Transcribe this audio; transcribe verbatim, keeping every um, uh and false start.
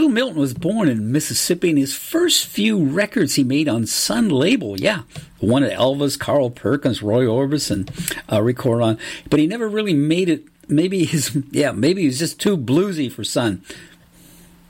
Blue Milton was born in Mississippi, and his first few records he made on Sun label, yeah, one of Elvis, Carl Perkins, Roy Orbison uh, record on, but he never really made it. Maybe his, yeah, maybe he was just too bluesy for Sun.